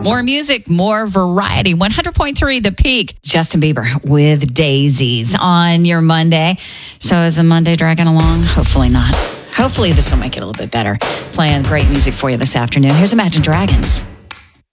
More music, more variety. 100.3 The Peak. Justin Bieber with Daisies on your Monday. So is the Monday dragging along? Hopefully not. Hopefully this will make it a little bit better. Playing great music for you this afternoon. Here's Imagine Dragons.